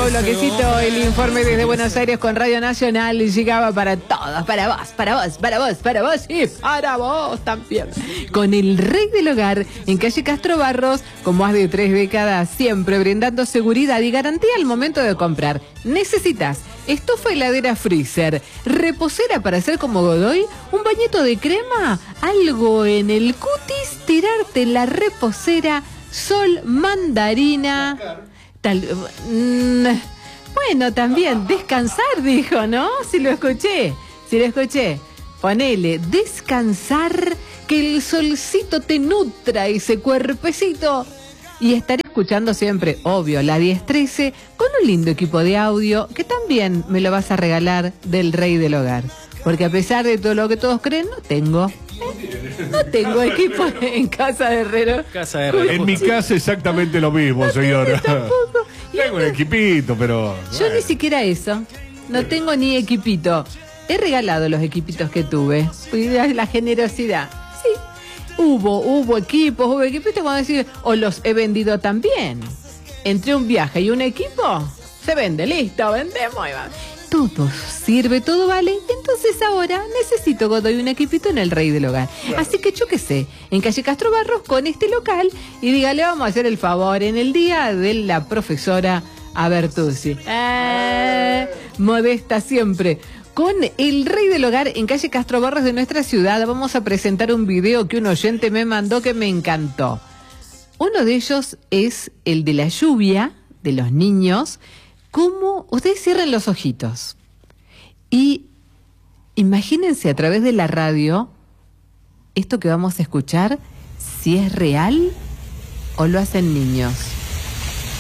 nuevo bloquecito, el informe desde Buenos Aires con Radio Nacional llegaba para todos, para vos, para vos, para vos, para vos y para vos también. Con el rey del hogar en calle Castro Barros, con más de 3 décadas, siempre brindando seguridad y garantía al momento de comprar. Necesitas estufa, heladera, freezer, reposera para hacer como Godoy, un bañito de crema, algo en el cutis, tirarte la reposera, sol, mandarina, tal, bueno, también descansar, dijo, ¿no? Si lo escuché. Ponele, descansar, que el solcito te nutra ese cuerpecito. Y estaré escuchando siempre, obvio, la 1013 con un lindo equipo de audio que también me lo vas a regalar del rey del hogar. Porque a pesar de todo lo que todos creen, no tengo equipo en casa de Herrero. En mi casa exactamente lo mismo, señora. Tengo un equipito, pero... Yo ni siquiera eso. No tengo ni equipito. He regalado los equipitos que tuve. La generosidad. Sí. Hubo equipos cuando decir, o los he vendido también. Entre un viaje y un equipo, se vende, listo, vendemos y va. Todo sirve, todo vale. Entonces ahora necesito Godoy un equipito en el rey del hogar. Claro. Así que yo qué sé, en calle Castro Barros con este local y dígale, vamos a hacer el favor en el día de la profesora Abertuzzi. Modesta siempre. Con el rey del hogar en calle Castro Barros de nuestra ciudad vamos a presentar un video que un oyente me mandó que me encantó. Uno de ellos es el de la lluvia de los niños. Cómo ustedes cierran los ojitos y imagínense a través de la radio esto que vamos a escuchar, si es real o lo hacen niños.